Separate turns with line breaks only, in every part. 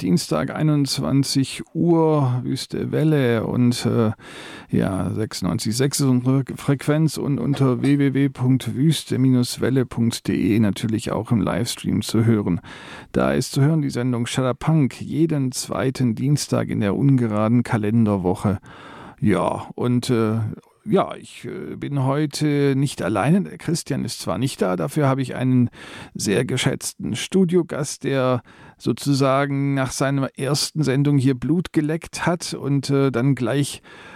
Dienstag 21 Uhr, Wüste Welle und 96,6 ist unsere Frequenz und unter www.wüste-welle.de natürlich auch im Livestream zu hören. Da ist zu hören die Sendung Shadapunk jeden zweiten Dienstag in der ungeraden Kalenderwoche. Ja, und ich bin heute nicht alleine. Der Christian ist zwar nicht da, dafür habe ich einen sehr geschätzten Studiogast, der sozusagen nach seiner ersten Sendung hier Blut geleckt hat und dann gleich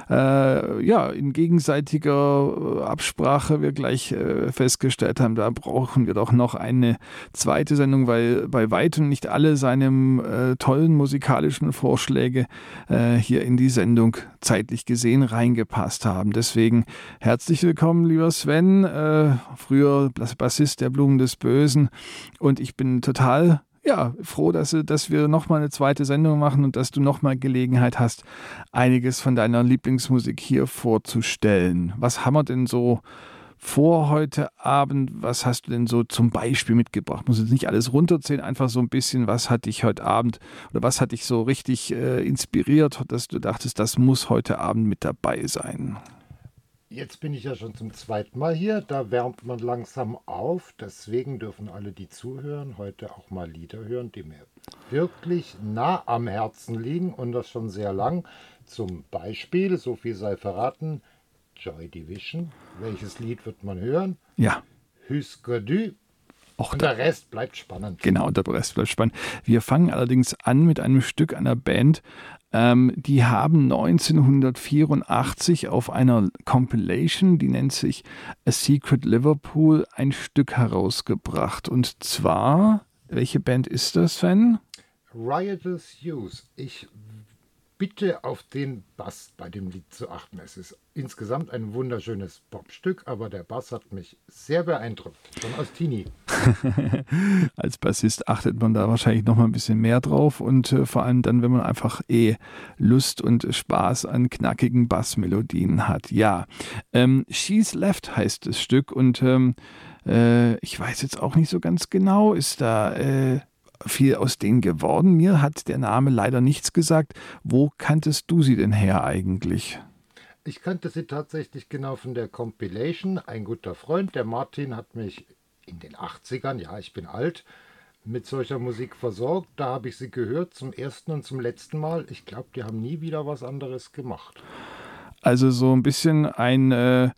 in gegenseitiger Absprache wir gleich festgestellt haben, da brauchen wir doch noch eine zweite Sendung, weil bei weitem nicht alle seine tollen musikalischen Vorschläge hier in die Sendung zeitlich gesehen reingepasst haben. Deswegen herzlich willkommen, lieber Sven, früher Bassist der Blumen des Bösen, und ich bin total froh, dass wir nochmal eine zweite Sendung machen und dass du nochmal Gelegenheit hast, einiges von deiner Lieblingsmusik hier vorzustellen. Was haben wir denn so vor heute Abend? Was hast du denn so zum Beispiel mitgebracht? Muss jetzt nicht alles runterzählen, einfach so ein bisschen, was hat dich heute Abend oder was hat dich so richtig inspiriert, dass du dachtest, das muss heute Abend mit dabei sein?
Jetzt bin ich ja schon zum zweiten Mal hier, da wärmt man langsam auf, deswegen dürfen alle, die zuhören, heute auch mal Lieder hören, die mir wirklich nah am Herzen liegen und das schon sehr lang. Zum Beispiel, so viel sei verraten, Joy Division. Welches Lied wird man hören?
Ja.
Husker du. Und der Rest bleibt spannend.
Genau, der Rest bleibt spannend. Wir fangen allerdings an mit einem Stück einer Band, die haben 1984 auf einer Compilation, die nennt sich A Secret Liverpool, ein Stück herausgebracht. Und zwar, welche Band ist das, Sven?
Riotous Youth. Ich bitte auf den Bass bei dem Lied zu achten. Es ist insgesamt ein wunderschönes Popstück, aber der Bass hat mich sehr beeindruckt, schon als Teenie.
Als Bassist achtet man da wahrscheinlich noch mal ein bisschen mehr drauf und vor allem dann, wenn man einfach Lust und Spaß an knackigen Bassmelodien hat. Ja, She's Left heißt das Stück und ich weiß jetzt auch nicht so ganz genau, ist da viel aus denen geworden. Mir hat der Name leider nichts gesagt. Wo kanntest du sie denn her eigentlich?
Ich kannte sie tatsächlich genau von der Compilation. Ein guter Freund, der Martin, hat mich in den 80ern, ja, ich bin alt, mit solcher Musik versorgt. Da habe ich sie gehört zum ersten und zum letzten Mal. Ich glaube, die haben nie wieder was anderes gemacht.
Also so ein bisschen ein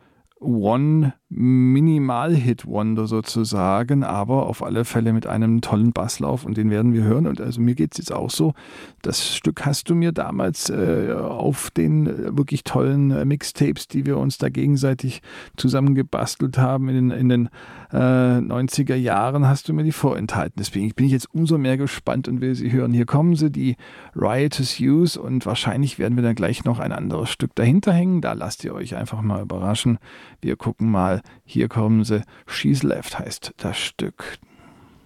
Minimal-Hit-Wonder sozusagen, aber auf alle Fälle mit einem tollen Basslauf und den werden wir hören. Und also mir geht es jetzt auch so, das Stück hast du mir damals auf den wirklich tollen Mixtapes, die wir uns da gegenseitig zusammengebastelt haben in den 90er Jahren, hast du mir die vorenthalten. Deswegen bin ich jetzt umso mehr gespannt und will sie hören. Hier kommen sie, die Riotous Youth, und wahrscheinlich werden wir dann gleich noch ein anderes Stück dahinter hängen. Da lasst ihr euch einfach mal überraschen. Wir gucken mal, hier kommen sie. She's Left heißt das Stück.